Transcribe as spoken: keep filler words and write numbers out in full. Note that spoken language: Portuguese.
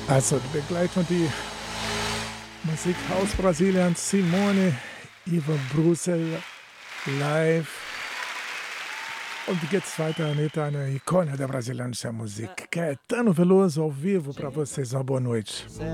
Also die Begleitung, die Musik aus Brasilien, Simone, Ivan Brussel, live. Und wie geht's weiter mit einer Ikone da brasilianischen Musik? Caetano Veloso ao vivo para vocês. Uma boa noite.